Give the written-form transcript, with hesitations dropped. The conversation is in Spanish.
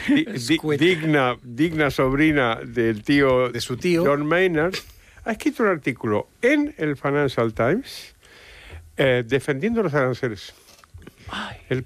digna sobrina del tío, de su tío, John Maynard, ha escrito un artículo en el Financial Times defendiendo los aranceles. Ay. El